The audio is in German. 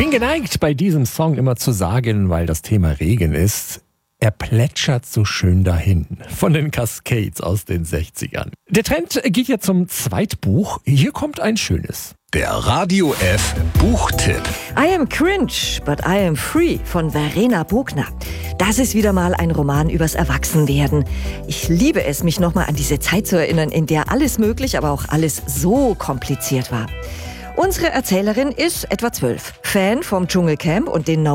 Bin geneigt, bei diesem Song immer zu sagen, weil das Thema Regen ist, er plätschert so schön dahin. Von den Cascades aus den 60ern. Der Trend geht ja zum Zweitbuch. Hier kommt ein schönes. Der Radio F Buchtipp. I am cringe, but I am free von Verena Bogner. Das ist wieder mal ein Roman übers Erwachsenwerden. Ich liebe es, mich nochmal an diese Zeit zu erinnern, in der alles möglich, aber auch alles so kompliziert war. Unsere Erzählerin ist etwa 12, Fan vom Dschungelcamp und den